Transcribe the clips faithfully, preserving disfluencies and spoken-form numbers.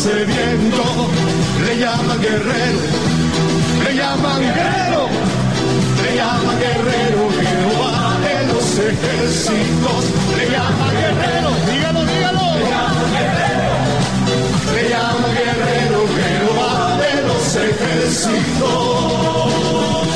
sediento, le llaman guerrero, le llaman guerrero, le llaman guerrero, Jehová de los ejércitos, le llaman guerrero, dígalo, dígalo, le llaman guerrero, le llaman guerrero, Jehová de los ejércitos.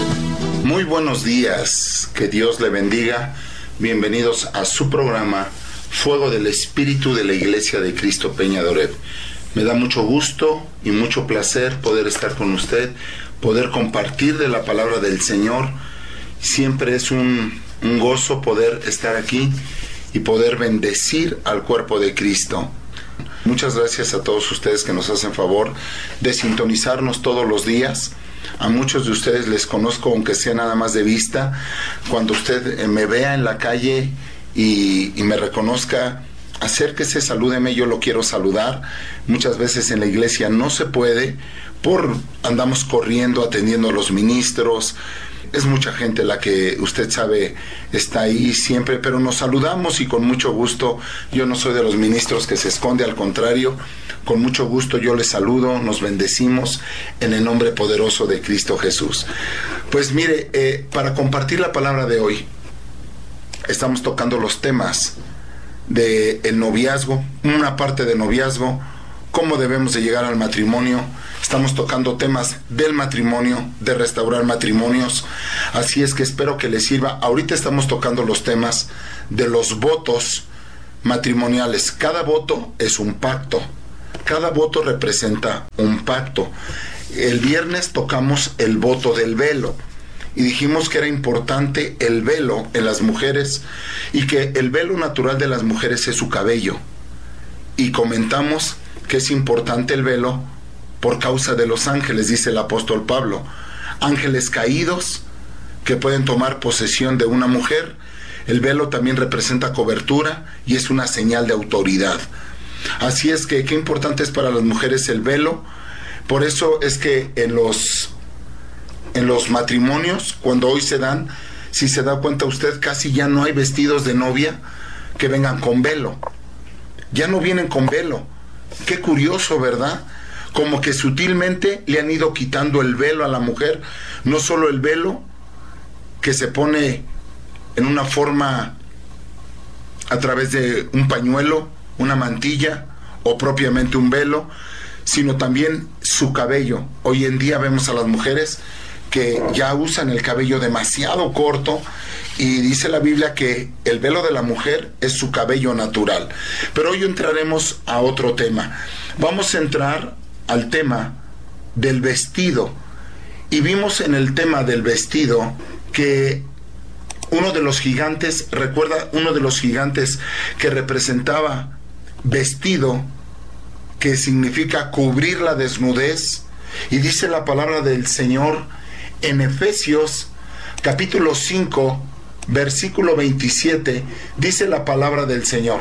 Muy buenos días, que Dios le bendiga. Bienvenidos a su programa Fuego del Espíritu de la Iglesia de Cristo Peña de Oreb. Me da mucho gusto y mucho placer poder estar con usted, poder compartir de la palabra del Señor. Siempre es un, un gozo poder estar aquí y poder bendecir al cuerpo de Cristo. Muchas gracias a todos ustedes que nos hacen favor de sintonizarnos todos los días. A muchos de ustedes les conozco, aunque sea nada más de vista. Cuando usted eh, me vea en la calle y, y me reconozca, acérquese, salúdeme, yo lo quiero saludar. Muchas veces en la iglesia no se puede, por andamos corriendo, atendiendo a los ministros. Es mucha gente la que usted sabe está ahí siempre, pero nos saludamos y con mucho gusto. Yo no soy de los ministros que se esconde, al contrario, con mucho gusto yo les saludo, nos bendecimos en el nombre poderoso de Cristo Jesús. Pues mire, eh, para compartir la palabra de hoy, estamos tocando los temas del noviazgo, una parte de noviazgo, cómo debemos de llegar al matrimonio. Estamos tocando temas del matrimonio, de restaurar matrimonios, así es que espero que les sirva. Ahorita estamos tocando los temas de los votos matrimoniales. Cada voto es un pacto, cada voto representa un pacto. El viernes tocamos el voto del velo y dijimos que era importante el velo en las mujeres y que el velo natural de las mujeres es su cabello, y comentamos que es importante el velo por causa de los ángeles, dice el apóstol Pablo, ángeles caídos que pueden tomar posesión de una mujer. El velo también representa cobertura y es una señal de autoridad. Así es que qué importante es para las mujeres el velo. Por eso es que en los en los matrimonios, cuando hoy se dan, si se da cuenta usted, casi ya no hay vestidos de novia que vengan con velo. Ya no vienen con velo. Qué curioso, ¿verdad? Como que sutilmente le han ido quitando el velo a la mujer. No solo el velo que se pone en una forma a través de un pañuelo, una mantilla o propiamente un velo, sino también su cabello. Hoy en día vemos a las mujeres que ya usan el cabello demasiado corto, y dice la Biblia que el velo de la mujer es su cabello natural. Pero hoy entraremos a otro tema. Vamos a entrar al tema del vestido, y vimos en el tema del vestido que uno de los gigantes, recuerda, uno de los gigantes que representaba vestido, que significa cubrir la desnudez, y dice la palabra del Señor en Efesios capítulo cinco versículo veintisiete, dice la palabra del Señor.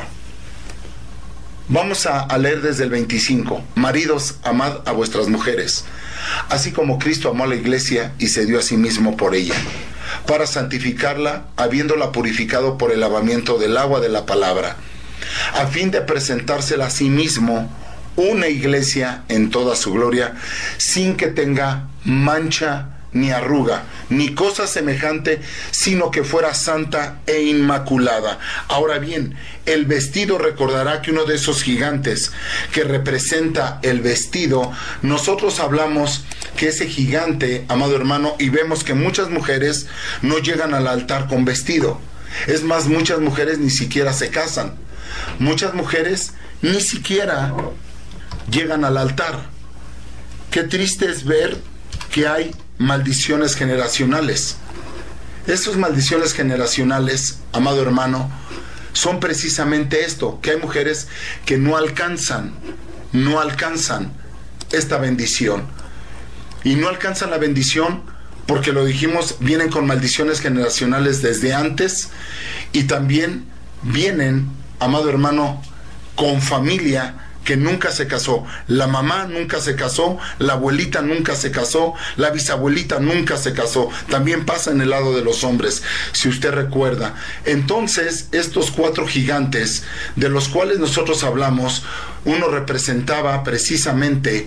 Vamos a, a leer desde el veinticinco. Maridos, amad a vuestras mujeres, así como Cristo amó a la iglesia y se dio a sí mismo por ella, para santificarla, habiéndola purificado por el lavamiento del agua de la palabra, a fin de presentársela a sí mismo una iglesia en toda su gloria, sin que tenga mancha ni arruga, ni cosa semejante, sino que fuera santa e inmaculada. Ahora bien, el vestido, recordará que uno de esos gigantes que representa el vestido, nosotros hablamos que ese gigante, amado hermano, y vemos que muchas mujeres no llegan al altar con vestido. Es más, muchas mujeres ni siquiera se casan. Muchas mujeres ni siquiera llegan al altar. Qué triste es ver que hay maldiciones generacionales. Esas maldiciones generacionales, amado hermano, son precisamente esto, que hay mujeres que no alcanzan, no alcanzan esta bendición. Y no alcanzan la bendición porque, lo dijimos, vienen con maldiciones generacionales desde antes, y también vienen, amado hermano, con familia que nunca se casó, la mamá nunca se casó, la abuelita nunca se casó, la bisabuelita nunca se casó. También pasa en el lado de los hombres, si usted recuerda. Entonces, estos cuatro gigantes de los cuales nosotros hablamos, uno representaba precisamente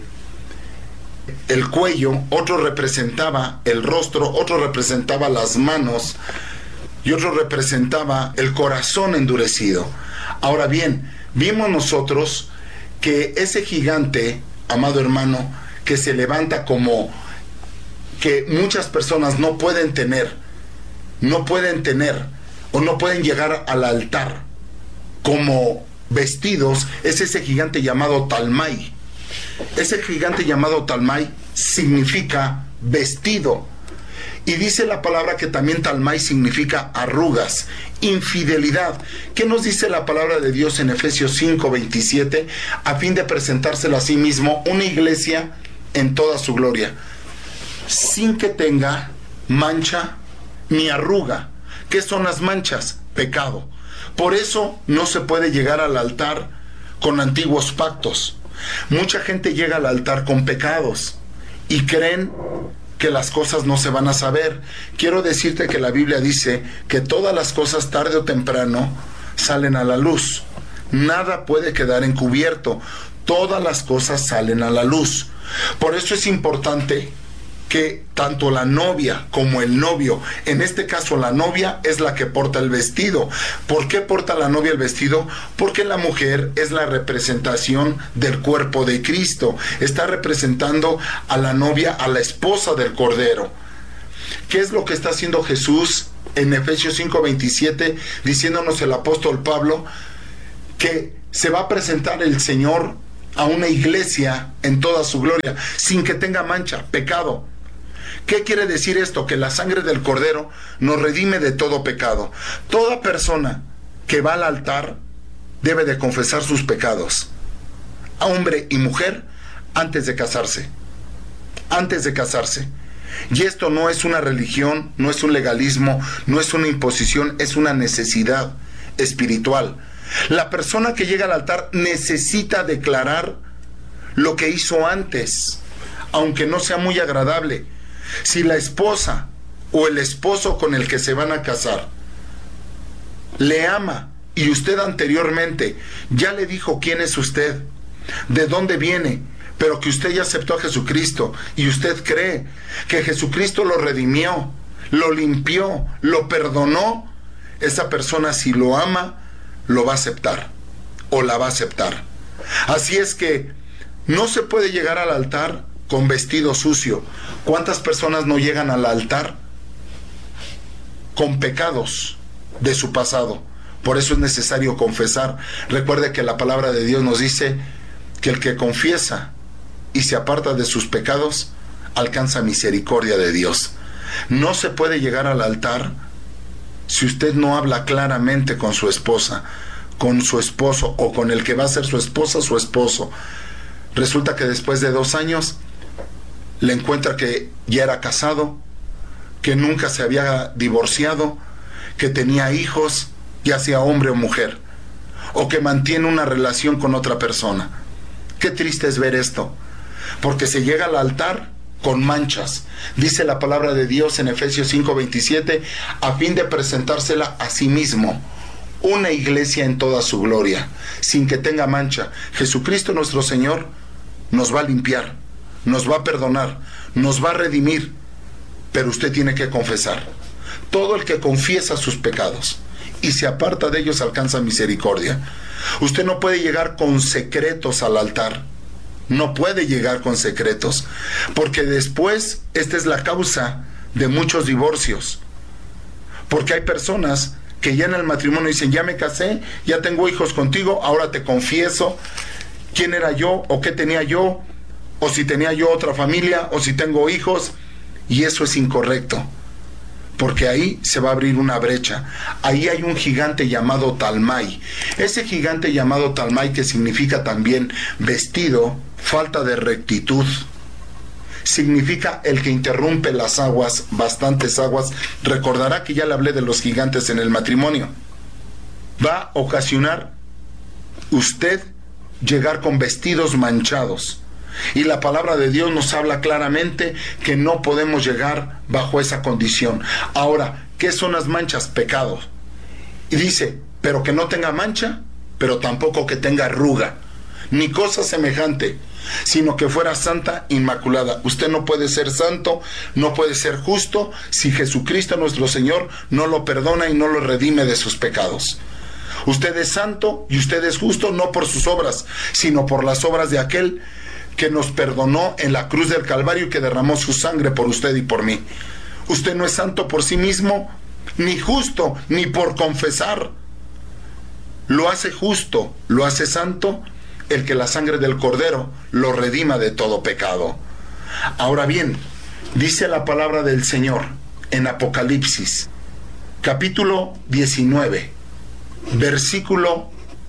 el cuello, otro representaba el rostro, otro representaba las manos y otro representaba el corazón endurecido. Ahora bien, vimos nosotros que ese gigante, amado hermano, que se levanta como que muchas personas no pueden tener, no pueden tener o no pueden llegar al altar como vestidos, es ese gigante llamado Talmai. Ese gigante llamado Talmai significa vestido. Y dice la palabra que también Talmai significa arrugas, infidelidad. ¿Qué nos dice la palabra de Dios en Efesios cinco veintisiete? A fin de presentárselo a sí mismo una iglesia en toda su gloria, sin que tenga mancha ni arruga. ¿Qué son las manchas? Pecado. Por eso no se puede llegar al altar con antiguos pactos. Mucha gente llega al altar con pecados y creen que las cosas no se van a saber. Quiero decirte que la Biblia dice que todas las cosas tarde o temprano salen a la luz. Nada puede quedar encubierto. Todas las cosas salen a la luz. Por eso es importante que tanto la novia como el novio, en este caso la novia es la que porta el vestido. ¿Por qué porta la novia el vestido? Porque la mujer es la representación del cuerpo de Cristo. Está representando a la novia, a la esposa del Cordero. ¿Qué es lo que está haciendo Jesús en Efesios cinco veintisiete? Diciéndonos el apóstol Pablo que se va a presentar el Señor a una iglesia en toda su gloria, sin que tenga mancha, pecado. ¿Qué quiere decir esto? Que la sangre del Cordero nos redime de todo pecado. Toda persona que va al altar debe de confesar sus pecados, hombre y mujer, antes de casarse. Antes de casarse. Y esto no es una religión, no es un legalismo, no es una imposición, es una necesidad espiritual. La persona que llega al altar necesita declarar lo que hizo antes, aunque no sea muy agradable. Si la esposa o el esposo con el que se van a casar le ama y usted anteriormente ya le dijo quién es usted, de dónde viene, pero que usted ya aceptó a Jesucristo y usted cree que Jesucristo lo redimió, lo limpió, lo perdonó, esa persona, si lo ama, lo va a aceptar o la va a aceptar. Así es que no se puede llegar al altar con vestido sucio. ¿Cuántas personas no llegan al altar con pecados de su pasado? Por eso es necesario confesar. Recuerde que la palabra de Dios nos dice que el que confiesa y se aparta de sus pecados alcanza misericordia de Dios. No se puede llegar al altar si usted no habla claramente con su esposa, con su esposo o con el que va a ser su esposa, su esposo. Resulta que después de dos años le encuentra que ya era casado, que nunca se había divorciado, que tenía hijos, ya sea hombre o mujer, o que mantiene una relación con otra persona. Qué triste es ver esto, porque se llega al altar con manchas. Dice la palabra de Dios en Efesios cinco veintisiete, a fin de presentársela a sí mismo, una iglesia en toda su gloria, sin que tenga mancha. Jesucristo nuestro Señor nos va a limpiar, nos va a perdonar, nos va a redimir, pero usted tiene que confesar. Todo el que confiesa sus pecados y se aparta de ellos alcanza misericordia. Usted no puede llegar con secretos al altar, no puede llegar con secretos, porque después esta es la causa de muchos divorcios, porque hay personas que ya en el matrimonio dicen, ya me casé, ya tengo hijos contigo, ahora te confieso quién era yo o qué tenía yo, o si tenía yo otra familia, o si tengo hijos, y eso es incorrecto, porque ahí se va a abrir una brecha. Ahí hay un gigante llamado Talmai. Ese gigante llamado Talmai, que significa también vestido, falta de rectitud, significa el que interrumpe las aguas, bastantes aguas. Recordará que ya le hablé de los gigantes en el matrimonio. Va a ocasionar usted llegar con vestidos manchados. Y la palabra de Dios nos habla claramente que no podemos llegar bajo esa condición. Ahora, ¿qué son las manchas? Pecados. Y dice, pero que no tenga mancha, pero tampoco que tenga arruga, ni cosa semejante, sino que fuera santa, inmaculada. Usted no puede ser santo, no puede ser justo, si Jesucristo nuestro Señor no lo perdona y no lo redime de sus pecados. Usted es santo y usted es justo no por sus obras, sino por las obras de aquel que nos perdonó en la cruz del Calvario y que derramó su sangre por usted y por mí. Usted no es santo por sí mismo, ni justo, ni por confesar. Lo hace justo, lo hace santo, el que la sangre del Cordero lo redima de todo pecado. Ahora bien, dice la palabra del Señor en Apocalipsis, capítulo diecinueve, versículo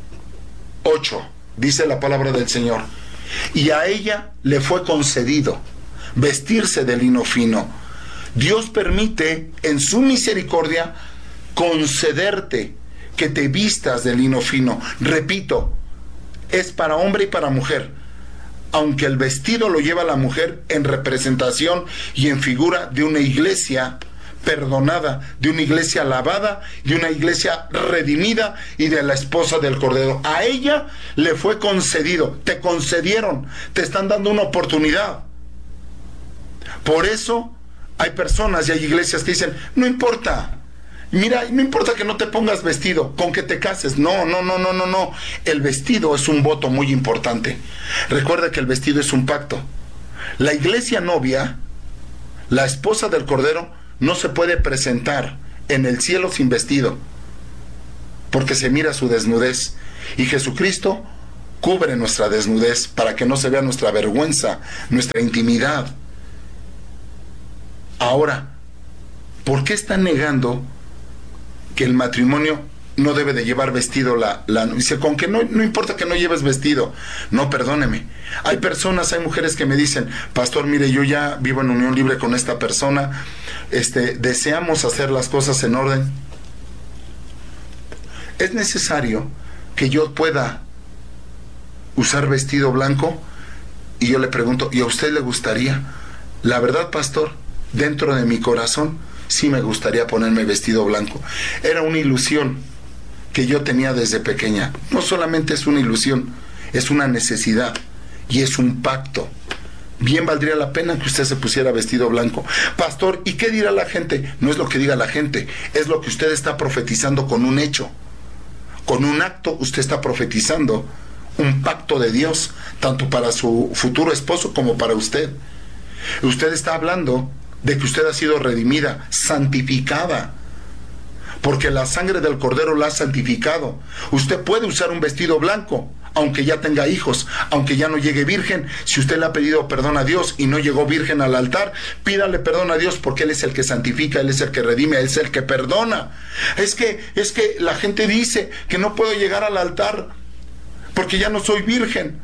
ocho, dice la palabra del Señor: y a ella le fue concedido vestirse de lino fino. Dios permite en su misericordia concederte que te vistas de lino fino. Repito, es para hombre y para mujer, aunque el vestido lo lleva la mujer en representación y en figura de una iglesia perdonada, de una iglesia lavada, de una iglesia redimida y de la esposa del Cordero. A ella le fue concedido, te concedieron, te están dando una oportunidad. Por eso hay personas y hay iglesias que dicen, no importa, mira, no importa que no te pongas vestido, con que te cases. No, no, no, no, no, no. El vestido es un voto muy importante. Recuerda que el vestido es un pacto. La iglesia novia, la esposa del Cordero, no se puede presentar en el cielo sin vestido, porque se mira su desnudez. Y Jesucristo cubre nuestra desnudez para que no se vea nuestra vergüenza, nuestra intimidad. Ahora, ¿por qué están negando que el matrimonio no debe de llevar vestido? La, la dice, con que no, no importa que no lleves vestido. No, perdóneme. Hay personas, hay mujeres que me dicen, pastor, mire, yo ya vivo en unión libre con esta persona, este, deseamos hacer las cosas en orden. ¿Es necesario que yo pueda usar vestido blanco? Y yo le pregunto, ¿y a usted le gustaría? La verdad, pastor, dentro de mi corazón sí me gustaría ponerme vestido blanco. Era una ilusión que yo tenía desde pequeña. No solamente es una ilusión, es una necesidad y es un pacto. Bien valdría la pena que usted se pusiera vestido blanco. Pastor, ¿y qué dirá la gente? No es lo que diga la gente, es lo que usted está profetizando con un hecho. Con un acto usted está profetizando un pacto de Dios, tanto para su futuro esposo como para usted. Usted está hablando de que usted ha sido redimida, santificada, porque la sangre del Cordero la ha santificado. Usted puede usar un vestido blanco, aunque ya tenga hijos, aunque ya no llegue virgen. Si usted le ha pedido perdón a Dios y no llegó virgen al altar, pídale perdón a Dios, porque Él es el que santifica, Él es el que redime, Él es el que perdona. Es que, es que la gente dice que no puedo llegar al altar porque ya no soy virgen.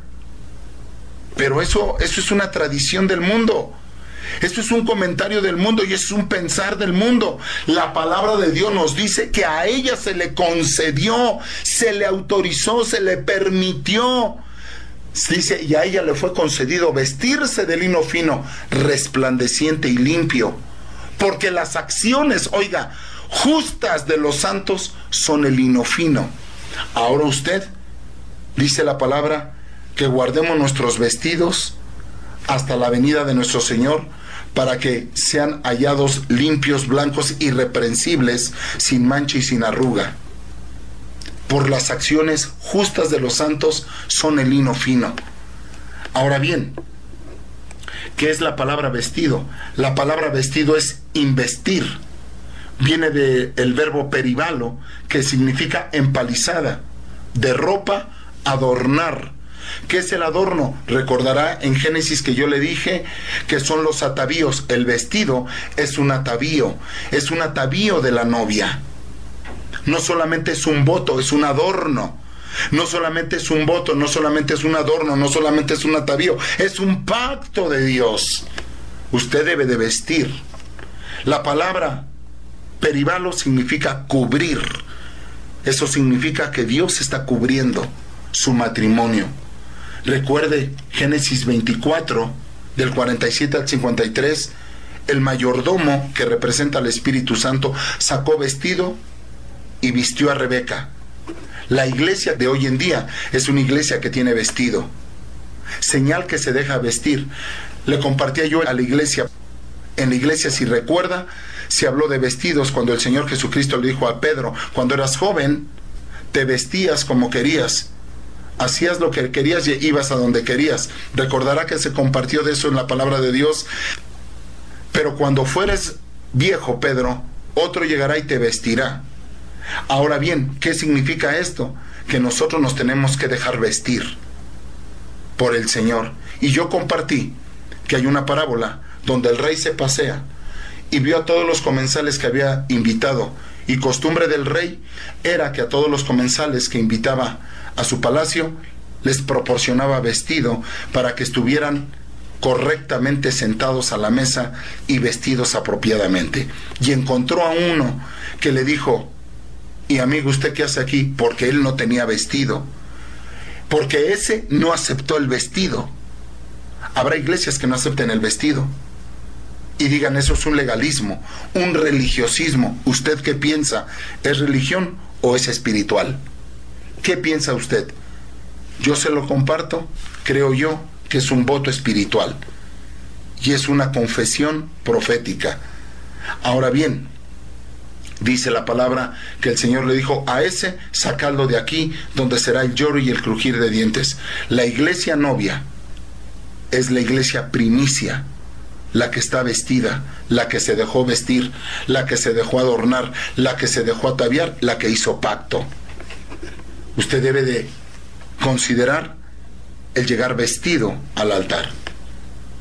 Pero eso, eso es una tradición del mundo. Esto es un comentario del mundo y es un pensar del mundo. La palabra de Dios nos dice que a ella se le concedió, se le autorizó, se le permitió. Dice, y a ella le fue concedido vestirse de lino fino, resplandeciente y limpio. Porque las acciones, oiga, justas de los santos son el lino fino. Ahora usted, dice la palabra, que guardemos nuestros vestidos hasta la venida de nuestro Señor, para que sean hallados limpios, blancos, irreprensibles, sin mancha y sin arruga. Por las acciones justas de los santos son el lino fino. Ahora bien, ¿qué es la palabra vestido? La palabra vestido es investir. Viene del verbo peribalo, que significa empalizada, de ropa, adornar. ¿Qué es el adorno? Recordará en Génesis que yo le dije que son los atavíos. El vestido es un atavío, es un atavío de la novia. No solamente es un voto, es un adorno. No solamente es un voto, no solamente es un adorno, no solamente es un atavío, es un pacto de Dios. Usted debe de vestir. La palabra peribalo significa cubrir. Eso significa que Dios está cubriendo su matrimonio. Recuerde Génesis veinticuatro, del cuarenta y siete al cincuenta y tres, el mayordomo, que representa al Espíritu Santo, sacó vestido y vistió a Rebeca. La iglesia de hoy en día es una iglesia que tiene vestido, señal que se deja vestir. Le compartía yo a la iglesia, en la iglesia, si recuerda, se habló de vestidos cuando el Señor Jesucristo le dijo a Pedro: cuando eras joven, te vestías como querías, hacías lo que querías y ibas a donde querías. Recordará que se compartió de eso en la palabra de Dios. Pero cuando fueres viejo, Pedro, otro llegará y te vestirá. Ahora bien, ¿qué significa esto? Que nosotros nos tenemos que dejar vestir por el Señor. Y yo compartí que hay una parábola donde el rey se pasea y vio a todos los comensales que había invitado, y costumbre del rey era que a todos los comensales que invitaba a su palacio les proporcionaba vestido para que estuvieran correctamente sentados a la mesa y vestidos apropiadamente. Y encontró a uno que le dijo: y amigo, ¿usted qué hace aquí? Porque él no tenía vestido, porque ese no aceptó el vestido. Habrá iglesias que no acepten el vestido y digan: eso es un legalismo, un religiosismo. ¿Usted qué piensa? ¿Es religión o es espiritual? ¿Qué piensa usted? Yo se lo comparto. Creo yo que es un voto espiritual y es una confesión profética. Ahora bien, dice la palabra que el Señor le dijo: a ese sacadlo de aquí, donde será el lloro y el crujir de dientes. La iglesia novia es la iglesia primicia, la que está vestida, la que se dejó vestir, la que se dejó adornar, la que se dejó ataviar, la que hizo pacto. Usted debe de considerar el llegar vestido al altar.